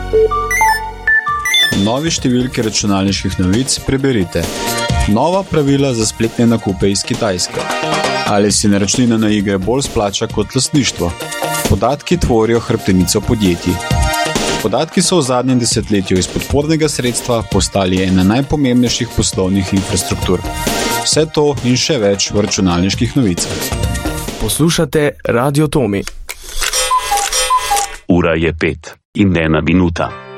Novi številki računalniških novic preberite. Nova pravila za spletne nakupe iz Kitajske. Ali si naročnina na igre bolj splača kot lastništvo? Podatki tvorijo hrbtenico podjetij. Podatki so v zadnjem desetletju iz podpornega sredstva postali ena najpomembnejših poslovnih infrastruktur. Vse to in še več v računalniških novicah. Poslušate Radio Tomi. Ura je 5 in 1 minuta.